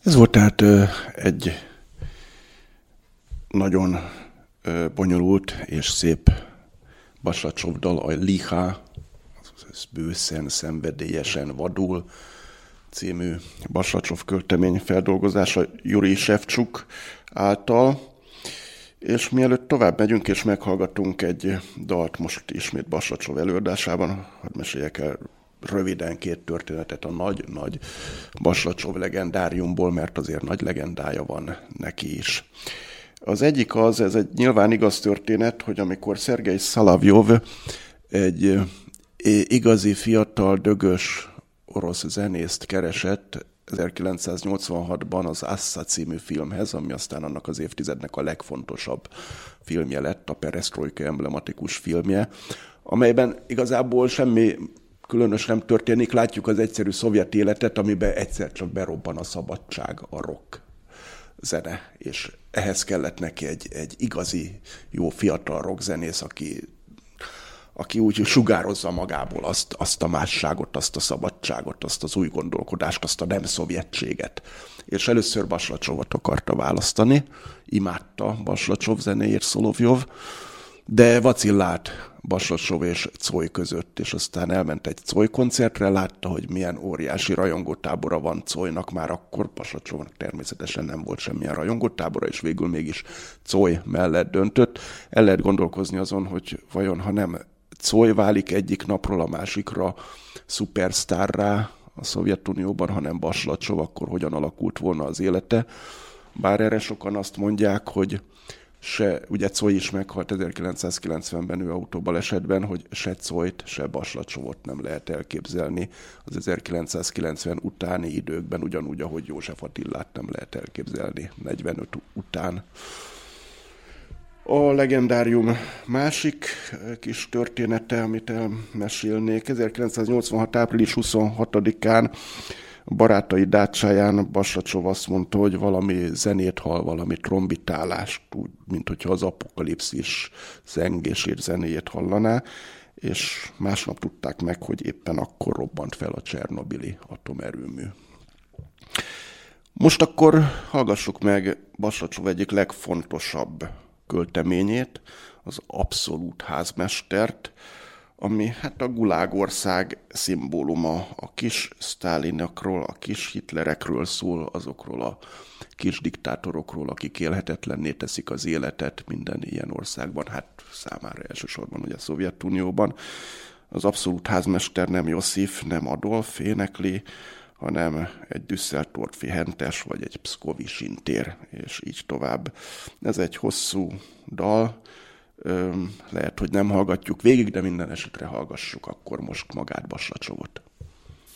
Ez volt tehát egy nagyon bonyolult és szép Baslacsov dal, a Liha, bőszen, szenvedélyesen vadul című Baslacsov költemény feldolgozása Jurij Sevcsuk által. És mielőtt tovább megyünk és meghallgatunk egy dalt most ismét Baslacsov előadásában, hadd meséljek el röviden két történetet a nagy Baslacsov legendáriumból, mert azért nagy legendája van neki is. Az egyik ez egy nyilván igaz történet, hogy amikor Szergej Szalavjov, egy igazi fiatal, dögös orosz zenészt keresett 1986-ban az Assa című filmhez, ami aztán annak az évtizednek a legfontosabb filmje lett, a peresztrojka emblematikus filmje, amelyben igazából semmi különös nem történik, látjuk az egyszerű szovjet életet, amiben egyszer csak berobban a szabadság, a rock zene, és ehhez kellett neki egy igazi, jó fiatal rockzenész, aki úgy sugározza magából azt a másságot, azt a szabadságot, azt az új gondolkodást, azt a nem szovjetséget. És először Baslacsovot akarta választani, imádta Baslacsov zenéjét Szolovjov, de vacillált Baslacsov és Czoj között, és aztán elment egy Czoj koncertre, látta, hogy milyen óriási rajongótábora van Czojnak, már akkor Baslacsovnak természetesen nem volt semmilyen rajongótábora, és végül mégis Czoj mellett döntött. El lehet gondolkozni azon, hogy vajon ha nem Czoj válik egyik napról a másikra szupersztárrá a Szovjetunióban, hanem Baslacsov, akkor hogyan alakult volna az élete. Bár erre sokan azt mondják, hogy ugye Czoj is meghalt 1990-ben ő autóbalesetben, hogy se Czojt, se Baslacsovot nem lehet elképzelni az 1990 utáni időkben, ugyanúgy, ahogy József Attilát nem lehet elképzelni 45 után. A legendárium másik kis története, amit elmesélnék, 1986. április 26-án barátai dácsáján Baslacsov azt mondta, hogy valami zenét hall, valami trombitálást, úgy, mint hogyha az apokalipszis zengését, zenéjét hallaná, és másnap tudták meg, hogy éppen akkor robbant fel a Csernobili atomerőmű. Most akkor hallgassuk meg Baslacsov egyik legfontosabb költeményét, az Abszolút házmestert, ami hát a Gulágország szimbóluma, a kis Sztálinokról, a kis Hitlerekről szól, azokról a kis diktátorokról, akik élhetetlenné teszik az életet minden ilyen országban, hát számára elsősorban ugye a Szovjetunióban. Az Abszolút házmester nem Josif, nem Adolf énekli, hanem egy düsseldorfi hentes, vagy egy pszkovi sintér, és így tovább. Ez egy hosszú dal, lehet, hogy nem hallgatjuk végig, de minden esetre hallgassuk akkor most magát Baslacsovot.